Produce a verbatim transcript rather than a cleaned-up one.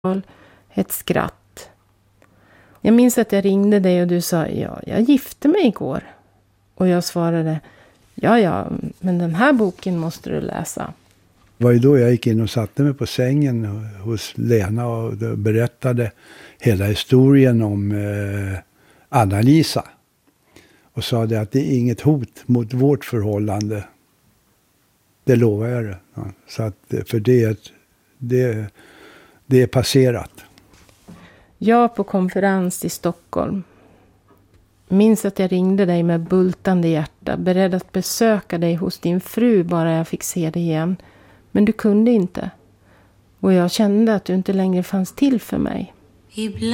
ett skratt. Jag minns att jag ringde dig och du sa, ja, jag gifte mig igår. Och jag svarade, ja, ja, men den här boken måste du läsa. Det var ju då jag gick in och satte mig på sängen hos Lena och berättade hela historien om eh, Anna-Lisa. Och sa det att det är inget hot mot vårt förhållande. Det lovar jag det. Ja, så att, för det, det, det är passerat. Jag på konferens i Stockholm. Minns att jag ringde dig med bultande hjärta. Beredd att besöka dig hos din fru bara jag fick se dig igen. Men du kunde inte. Och jag kände att du inte längre fanns till för mig.